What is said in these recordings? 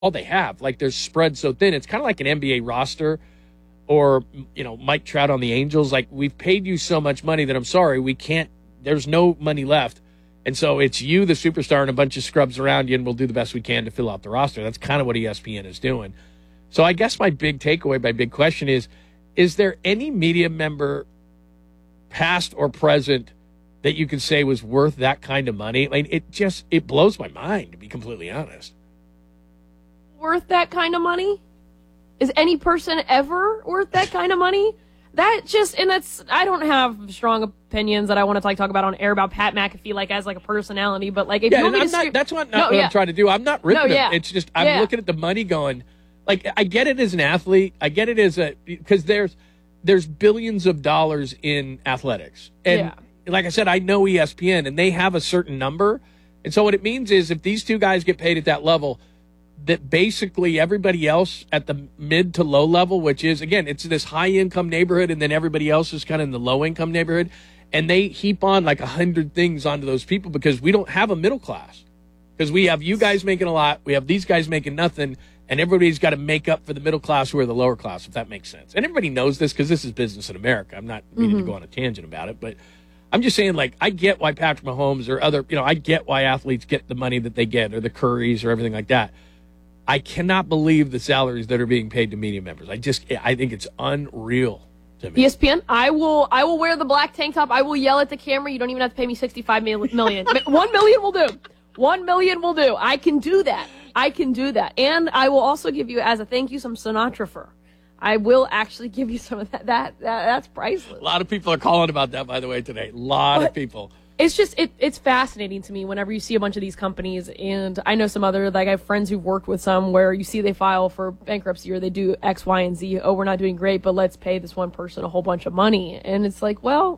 all they have. Like, they're spread so thin. It's kind of like an NBA roster or, Mike Trout on the Angels. Like, we've paid you so much money that I'm sorry, we can't, there's no money left. And so it's you, the superstar, and a bunch of scrubs around you, and we'll do the best we can to fill out the roster. That's kind of what ESPN is doing. So I guess my big takeaway, my big question is there any media member, past or present, that you could say was worth that kind of money? I mean, it blows my mind, to be completely honest. Worth that kind of money? Is any person ever worth that kind of money? I don't have strong opinions that I want to talk about on air about Pat McAfee as a personality, but if you want me to that's what I'm trying to do. I'm not ripping him. It's just I'm looking at the money going, I get it as an athlete. I get it because there's billions of dollars in athletics. And like I said, I know ESPN and they have a certain number. And so what it means is if these two guys get paid at that level, that basically everybody else at the mid to low level, which is, again, it's this high income neighborhood, and then everybody else is kind of in the low income neighborhood, and they heap on 100 things onto those people because we don't have a middle class. Because we have you guys making a lot, we have these guys making nothing, and everybody's got to make up for the middle class who are the lower class, if that makes sense. And everybody knows this because this is business in America. I'm not meaning to go on a tangent about it, but I'm just saying, I get why Patrick Mahomes or other, I get why athletes get the money that they get, or the Currys or everything like that. I cannot believe the salaries that are being paid to media members. I think it's unreal to me. ESPN, I will wear the black tank top. I will yell at the camera. You don't even have to pay me $65 million. $1 million will do. $1 million will do. I can do that. And I will also give you, as a thank you, some Sinatra fur. I will actually give you some of that. That's priceless. A lot of people are calling about that, by the way, today. A lot of people. It's just, it's fascinating to me whenever you see a bunch of these companies, and I know some other, I have friends who've worked with some where you see they file for bankruptcy or they do X, Y, and Z. Oh, we're not doing great, but let's pay this one person a whole bunch of money. And it's well,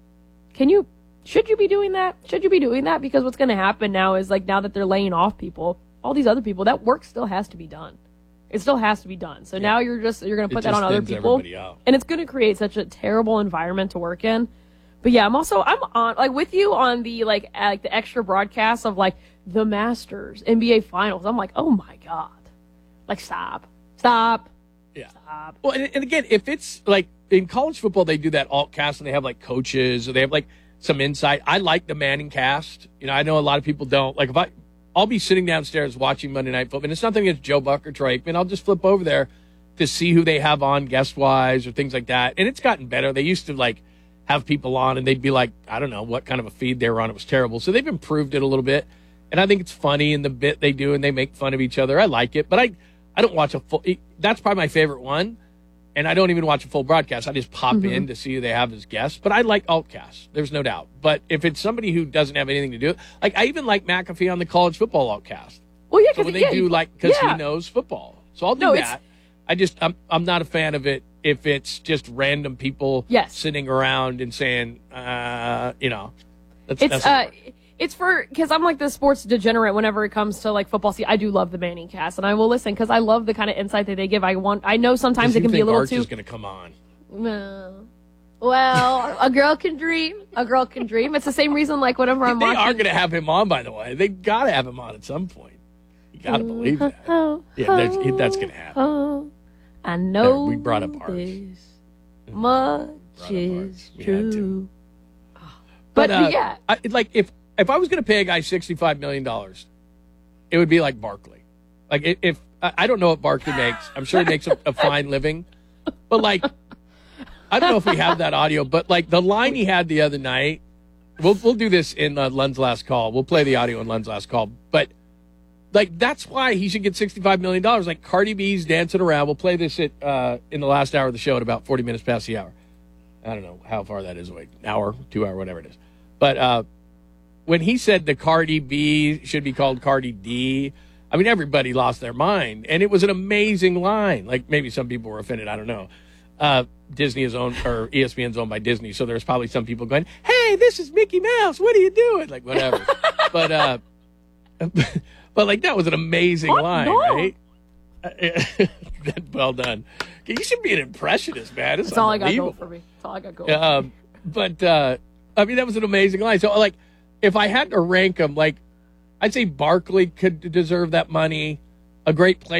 should you be doing that? Should you be doing that? Because what's going to happen now is now that they're laying off people, all these other people, that work still has to be done. It still has to be done. So now you're going to put that on other people. And it's going to create such a terrible environment to work in. But yeah, I'm on with you on the the extra broadcasts of the Masters, NBA Finals. I'm oh my God, stop. Yeah. Stop. Well, and again, if it's in college football, they do that alt cast and they have coaches or they have some insight. I like the Manning cast. I know a lot of people don't. I'll be sitting downstairs watching Monday Night Football, and it's nothing against Joe Buck or Troy Aikman. I'll just flip over there to see who they have on guest wise or things like that. And it's gotten better. They used to have people on and they'd be I don't know what kind of a feed they were on. It was terrible. So they've improved it a little bit. And I think it's funny in the bit they do and they make fun of each other. I like it, but I don't watch a full, that's probably my favorite one. And I don't even watch a full broadcast. I just pop in to see who they have as guests, but I like altcasts. There's no doubt. But if it's somebody who doesn't have anything to do, I even like McAfee on the college football altcast. Well, yeah, so when they do because he knows football. So I'll do that. I'm not a fan of it if it's just random people sitting around and saying, it's because I'm the sports degenerate whenever it comes to football. See, I do love the Manning cast, and I will listen because I love the kind of insight that they give. I know sometimes it can be a little Arch too. Is going to come on. No. Well, a girl can dream. A girl can dream. It's the same reason whenever I'm watching. They are going to have him on, by the way. They got to have him on at some point. You got to believe that. That's going to happen. I know we brought up Arch. Much is true. But if I was going to pay a guy $65 million, it would be like Barkley. If I don't know what Barkley makes. I'm sure he makes a fine living. But I don't know if we have that audio. But the line he had the other night, we'll do this in Len's last call. We'll play the audio in Len's last call. But that's why he should get $65 million. Cardi B's dancing around. We'll play this in the last hour of the show at about 40 minutes past the hour. I don't know how far that is away. An hour, 2 hour, whatever it is. But when he said the Cardi B should be called Cardi D, I mean, everybody lost their mind. And it was an amazing line. Maybe some people were offended. I don't know. Disney is owned, or ESPN's owned by Disney. So there's probably some people going, hey, this is Mickey Mouse. What are you doing? Whatever. But that was an amazing line, right? Well done. You should be an impressionist, man. That's all I got going for me. That's all I got going. But that was an amazing line. So if I had to rank them, I'd say Barkley could deserve that money. a great place